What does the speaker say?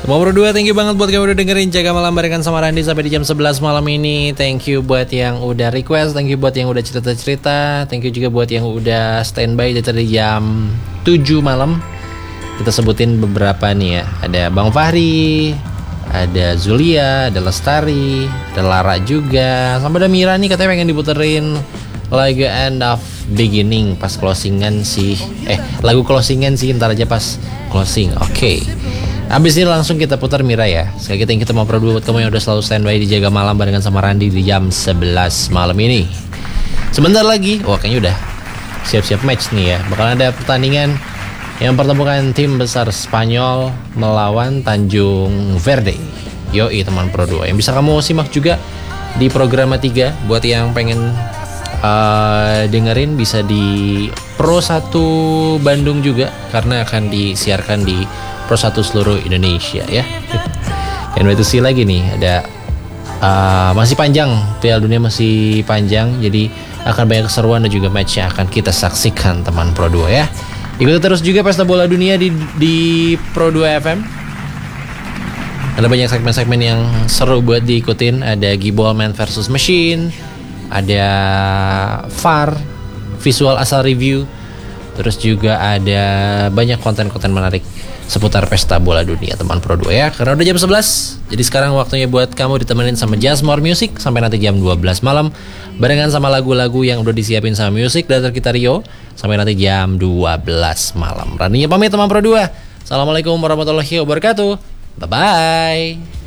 Teman Pro 2, thank you banget buat kamu udah dengerin Jaga Malam barengan sama Randy sampai di jam 11 malam ini. Thank you buat yang udah request, thank you buat yang udah cerita-cerita, thank you juga buat yang udah standby dari jam 7 malam. Kita sebutin beberapa nih ya. Ada Bang Fahri, ada Zulia, ada Lestari, ada Lara juga, sampai ada Mira nih katanya pengen diputerin lagu End of Beginning pas closingan sih. Lagu closingan sih, ntar aja pas closing. Oke. Abis ini langsung kita putar Mira ya. Sekali lagi kita mau produksi buat kamu yang udah selalu standby di Jaga Malam barengan sama Randy di jam 11 malam ini. Sebentar lagi, kayaknya udah siap-siap match nih ya. Bakal ada pertandingan yang pertemukan tim besar Spanyol melawan Tanjung Verde. Yoi teman Pro 2. Yang bisa kamu simak juga di program 3. Buat yang pengen dengerin bisa di Pro 1 Bandung juga, karena akan disiarkan di Pro 1 seluruh Indonesia ya. Dan itu sih lagi nih ada masih panjang, Piala Dunia masih panjang, jadi akan banyak keseruan dan juga match yang akan kita saksikan teman Pro 2 ya. Ikuti terus juga Pesta Bola Dunia di Pro 2 FM. Ada banyak segmen-segmen yang seru buat diikutin. Ada Gibol Man versus Machine, ada VAR, visual asal review. Terus juga ada banyak konten-konten menarik seputar Pesta Bola Dunia teman Pro 2 ya. Karena udah jam 11, jadi sekarang waktunya buat kamu ditemenin sama Just More Music sampai nanti jam 12 malam, barengan sama lagu-lagu yang udah disiapin sama Music Data kita Rio sampai nanti jam 12 malam. Randinya pamit teman Pro 2. Assalamualaikum warahmatullahi wabarakatuh. Bye-bye.